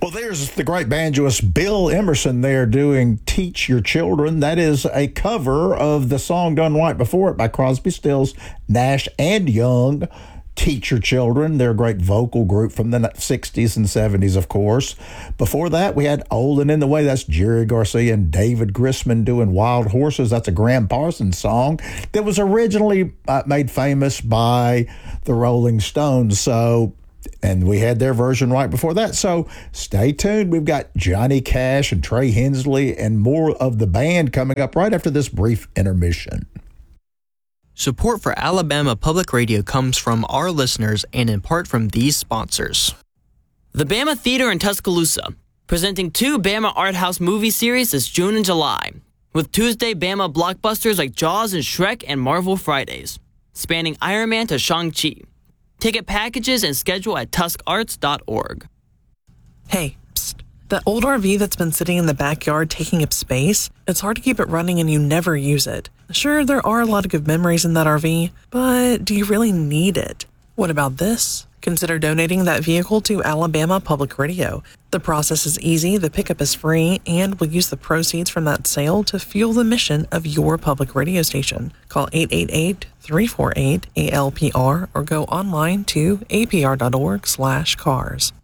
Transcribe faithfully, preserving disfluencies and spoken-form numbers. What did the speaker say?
Well, there's the great banjoist Bill Emerson there doing Teach Your Children. That is a cover of the song done right before it by Crosby, Stills, Nash, and Young. Teach Your Children. They're a great vocal group from the sixties and seventies, of course. Before that, we had Old and in the Way. That's Jerry Garcia and David Grisman doing Wild Horses. That's a Graham Parsons song that was originally uh, made famous by the Rolling Stones. So, and we had their version right before that. So stay tuned. We've got Johnny Cash and Trey Hensley and more of the band coming up right after this brief intermission. Support for Alabama Public Radio comes from our listeners and in part from these sponsors. The Bama Theater in Tuscaloosa, presenting two Bama Art House movie series this June and July, with Tuesday Bama blockbusters like Jaws and Shrek and Marvel Fridays, spanning Iron Man to Shang-Chi. Ticket packages and schedule at tusk arts dot org. Hey, psst. That old R V that's been sitting in the backyard taking up space, it's hard to keep it running and you never use it. Sure, there are a lot of good memories in that R V, but do you really need it? What about this? Consider donating that vehicle to Alabama Public Radio. The process is easy, the pickup is free, and we'll use the proceeds from that sale to fuel the mission of your public radio station. Call eight eight eight, three four eight, A L P R or go online to A P R dot org slash cars.